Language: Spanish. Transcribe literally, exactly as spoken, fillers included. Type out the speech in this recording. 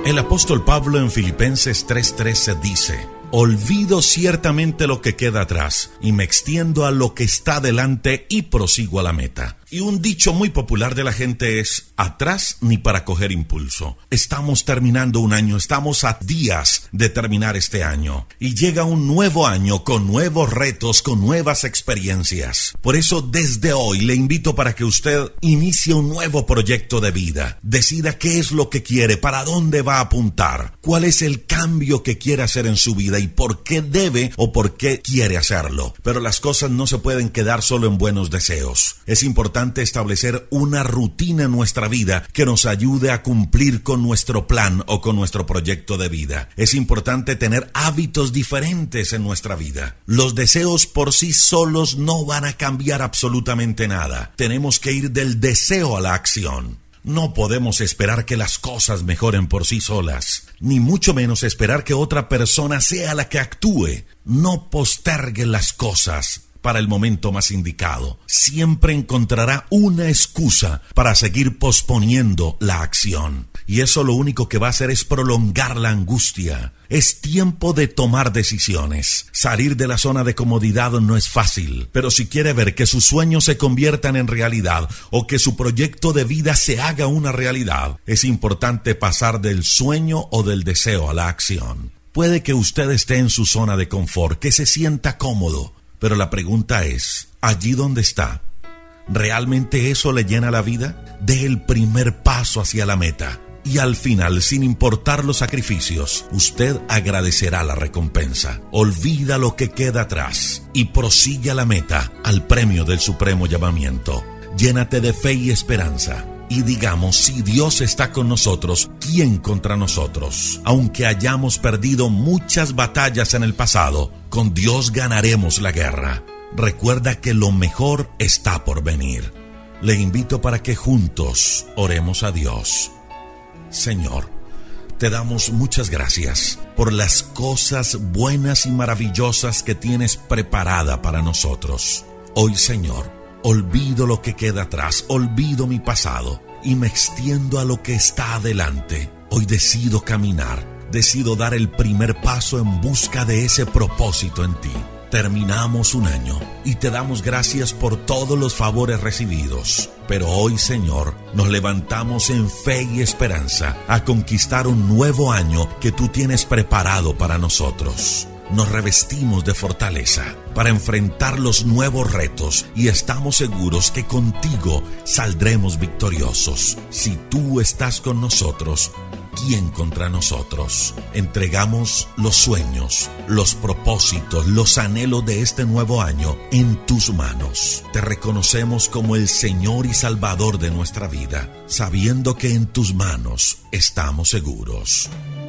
El apóstol Pablo en Filipenses tres trece dice: olvido ciertamente lo que queda atrás y me extiendo a lo que está delante y prosigo a la meta. Y un dicho muy popular de la gente es: atrás ni para coger impulso. Estamos terminando un año, estamos a días de terminar este año. Y llega un nuevo año con nuevos retos, con nuevas experiencias. Por eso desde hoy le invito para que usted inicie un nuevo proyecto de vida. Decida qué es lo que quiere, para dónde va a apuntar, cuál es el cambio que quiere hacer en su vida y por qué debe o por qué quiere hacerlo. Pero las cosas no se pueden quedar solo en buenos deseos. Es importante establecer una rutina en nuestra vida que nos ayude a cumplir con nuestro plan o con nuestro proyecto de vida. Es importante tener hábitos diferentes en nuestra vida. Los deseos por sí solos no van a cambiar absolutamente nada. Tenemos que ir del deseo a la acción. No podemos esperar que las cosas mejoren por sí solas, ni mucho menos esperar que otra persona sea la que actúe. No postergue las cosas para el momento más indicado. Siempre encontrará una excusa para seguir posponiendo la acción. Y eso lo único que va a hacer es prolongar la angustia. Es tiempo de tomar decisiones. Salir de la zona de comodidad no es fácil, pero si quiere ver que sus sueños se conviertan en realidad o que su proyecto de vida se haga una realidad, es importante pasar del sueño o del deseo a la acción. Puede que usted esté en su zona de confort, que se sienta cómodo, pero la pregunta es, allí donde está, ¿realmente eso le llena la vida? Dé el primer paso hacia la meta. Y al final, sin importar los sacrificios, usted agradecerá la recompensa. Olvida lo que queda atrás y prosigue a la meta, al premio del supremo llamamiento. Llénate de fe y esperanza. Y digamos, si Dios está con nosotros, ¿quién contra nosotros? Aunque hayamos perdido muchas batallas en el pasado, con Dios ganaremos la guerra. Recuerda que lo mejor está por venir. Le invito para que juntos oremos a Dios. Señor, te damos muchas gracias por las cosas buenas y maravillosas que tienes preparada para nosotros. Hoy, Señor, olvido lo que queda atrás, olvido mi pasado y me extiendo a lo que está adelante. Hoy decido caminar, decido dar el primer paso en busca de ese propósito en ti. Terminamos un año y te damos gracias por todos los favores recibidos. Pero hoy, Señor, nos levantamos en fe y esperanza a conquistar un nuevo año que tú tienes preparado para nosotros. Nos revestimos de fortaleza para enfrentar los nuevos retos y estamos seguros que contigo saldremos victoriosos. Si tú estás con nosotros, ¿quién contra nosotros? Entregamos los sueños, los propósitos, los anhelos de este nuevo año en tus manos. Te reconocemos como el Señor y Salvador de nuestra vida, sabiendo que en tus manos estamos seguros.